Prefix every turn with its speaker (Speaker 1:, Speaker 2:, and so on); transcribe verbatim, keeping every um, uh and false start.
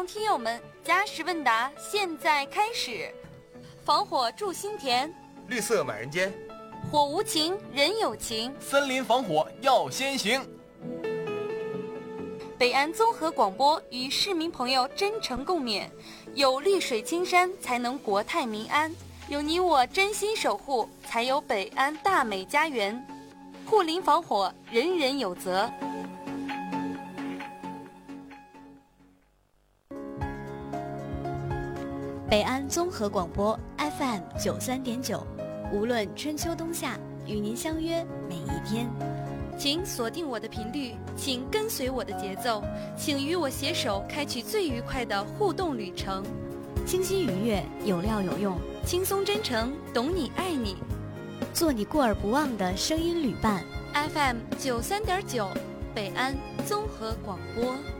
Speaker 1: 众听友们，加时问答现在开始。防火筑心田，
Speaker 2: 绿色满人间，
Speaker 1: 火无情人有情，
Speaker 3: 森林防火要先行。
Speaker 1: 北安综合广播与市民朋友真诚共勉，有绿水青山才能国泰民安，有你我真心守护才有北安大美家园，护林防火人人有责。
Speaker 4: 北安综合广播 F M 九三点九，无论春秋冬夏，与您相约每一天。
Speaker 1: 请锁定我的频率，请跟随我的节奏，请与我携手开启最愉快的互动旅程。
Speaker 4: 清新愉悦，有料有用，
Speaker 1: 轻松真诚，懂你爱你，
Speaker 4: 做你过耳不忘的声音旅伴。
Speaker 1: F M 九三点九，北安综合广播。